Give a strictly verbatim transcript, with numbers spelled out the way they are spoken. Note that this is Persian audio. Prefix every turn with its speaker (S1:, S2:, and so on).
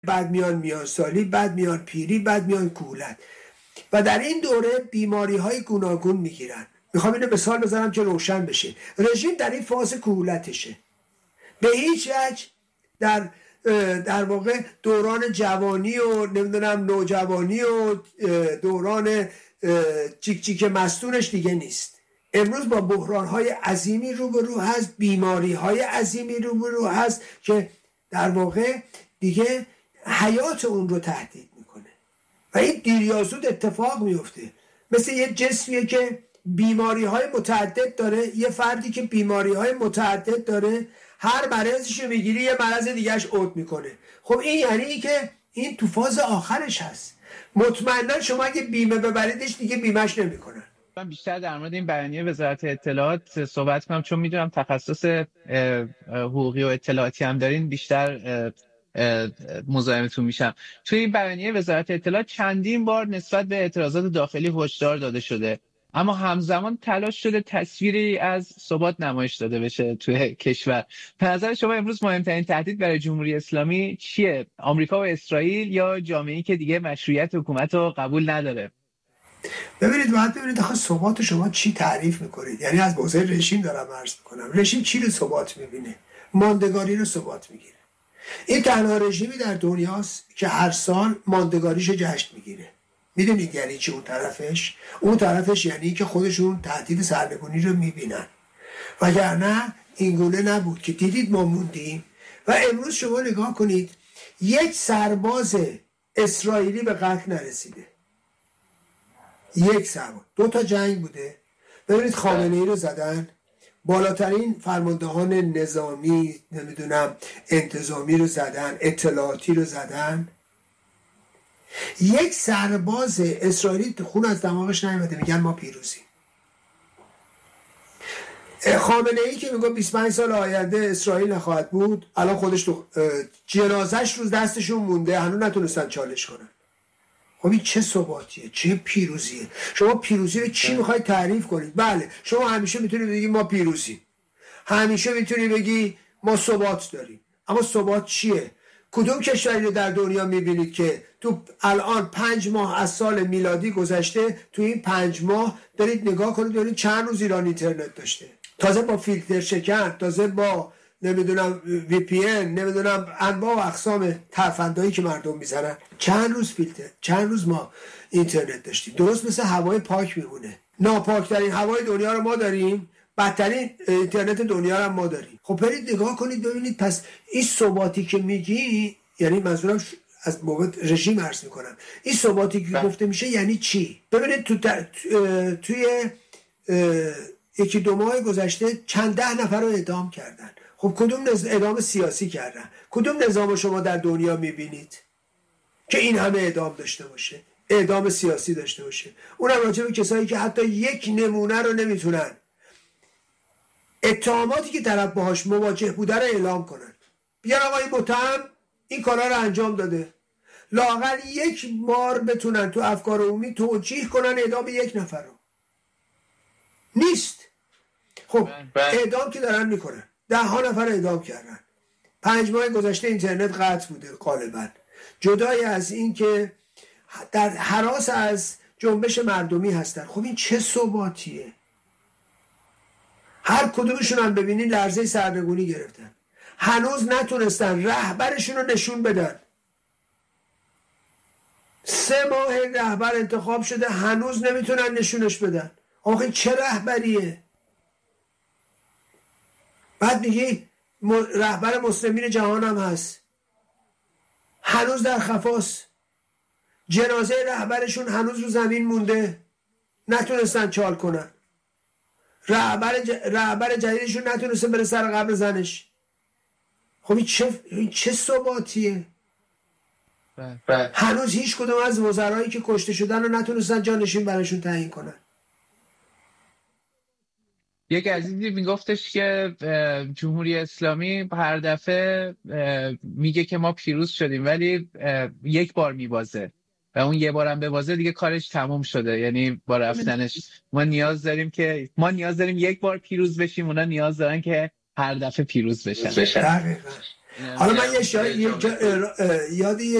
S1: بعد میان میان سالی، بعد میان پیری، بعد میان کهولت و در این دوره بیماری های گوناگون میگیرن. میخوام اینو مثال بزنم که روشن بشه. رژیم در این فاز کهولتشه، به هیچ وجه در در واقع دوران جوانی و نمیدونم نوجوانی و دوران چیک چیک مستونش دیگه نیست. امروز با بحران‌های عظیمی روبرو هست، بیماری‌های عظیمی روبرو هست که در واقع دیگه حیات اون رو تهدید میکنه و این دیر یا زود اتفاق میفته. مثل یه جسمیه که بیماری‌های متعدد داره، یه فردی که بیماری‌های متعدد داره، هر مرضش رو میگیری یه مرض دیگهش عود میکنه. خب این یعنی ای که این تو فاز آخرش هست. مطمئنا شما اگه بیمه ببریدش دیگه بیمهش نمیکنن.
S2: من بیشتر در مورد این بیانیه وزارت اطلاعات صحبت کنم چون میدونم تخصص حقوقی و اطلاعاتی هم دارین، بیشتر مزاحمتون میشم. توی این بیانیه وزارت اطلاعات چندین بار نسبت به اعتراضات داخلی هشدار داده شده، اما همزمان تلاش شده تصویری از ثبات نمایش داده بشه توی کشور. به نظر شما امروز مهمترین تهدید برای جمهوری اسلامی چیه؟ آمریکا و اسرائیل یا جامعه‌ای که دیگه مشروعیت حکومت رو قبول نداره؟
S1: ببینید باید ببینید آخه ثبات شما چی تعریف میکنید. یعنی از بحث رژیم دارم عرض میکنم. رژیم چی رو ثبات میبینه؟ ماندگاری رو ثبات میگیره. این تنها رژیمی در دنیاست که هر سال ماندگاریش جشن میگیره. میدونید یعنی چی اون طرفش؟ اون طرفش یعنی که خودشون تهدید سرنگونی رو میبینن، وگرنه این گونه نبود که دیدید ما موندیم. و امروز شما نگاه کنید یک سرباز اسرائیلی به قتل نرسیده، یک سرباز. دو تا جنگ بوده. ببینید خامنه ای رو زدن، بالاترین فرماندهان نظامی نمیدونم انتظامی رو زدن، اطلاعاتی رو زدن. یک سرباز اسرائیلی خون از دماغش نیامده، میگن ما پیروزیم. خامنه ای که میگه بیست و پنج سال آینده اسرائیل نخواهد بود، الان خودش تو جنازش رو دستشون مونده، هنوز نتونستن چالش کنن. خب این چه ثباتیه، چه پیروزیه؟ شما پیروزی رو چی میخواید تعریف کنید؟ بله شما همیشه میتونید بگی ما پیروزیم، همیشه میتونی بگی ما ثبات داریم، اما ثبات چیه؟ کدوم کشوری رو در دنیا میبینید که تو الان پنج ماه از سال میلادی گذشته، تو این پنج ماه برید نگاه کنید ببینید چند روز ایران اینترنت داشته، تازه با فیلتر شکن، تازه با نمیدونم وی پی ان، نمیدونم انواع و اقسام ترفندایی که مردم میزنن، چند روز فیلتر، چند روز ما اینترنت داشتیم. درست مثل هوای پاک میمونه. ناپاکترین هوای دنیا رو ما داریم، بدترین اینترنت دنیا رو ما داریم. خب برید نگاه کنید ببینید پس این ثباتی که میگی، یعنی منظورم از بابت رژیم عرض میکنم، این ثباتی که گفته میشه یعنی چی؟ ببینید تو توی یکی دو ماه گذشته چند ده نفر رو اعدام کردن. خب کدوم اعدام سیاسی کردن؟ کدوم نظام شما در دنیا میبینید که این همه اعدام داشته باشه، اعدام سیاسی داشته باشه؟ اونم راجع به کسایی که حتی یک نمونه رو نمیتونن اتهاماتی که طرف باهاش مواجه بوده رو اعلام کنن، بیان آقا این متهم این کارا رو انجام داده، لااقل یک بار بتونن تو افکار عمومی توجیه کنن اعدام یک نفر رو. نیست. خب اعدام که دارن میکنن، ده ها نفر اعدام کردن، پنج ماه گذشته اینترنت قطع بوده غالبا. جدای از این که در هراس از جنبش مردمی هستن. خب این چه ثباتیه؟ هر کدومشون هم ببینین لرزه سرنگونی گرفتن، هنوز نتونستن رهبرشون رو نشون بدن. سه ماه رهبر انتخاب شده هنوز نمیتونن نشونش بدن. آخه چه رهبریه؟ بعد میگی رهبر مسلمین جهان هم هست، هنوز در خفاست. جنازه رهبرشون هنوز رو زمین مونده، نتونستن چال کنن. رهبر ج... رهبر جدیدشون نتونسته بره سر قبر زنش. خب این چه این چه ثباتیه؟ هنوز هیچ کدوم از وزرایی که کشته شدن رو نتونستن جانشین براشون تعیین کنن.
S2: یک عزیزی میگفتش که جمهوری اسلامی هر دفعه میگه که ما پیروز شدیم ولی یک بار میبازه و اون یه بارم ببازه دیگه کارش تموم شده، یعنی با رفتنش. ما نیاز داریم که ما نیاز داریم یک بار پیروز بشیم، اونا نیاز دارن که هر دفعه پیروز بشن.
S1: دقیقاً حالا من یه شا... یه جا... یاد یه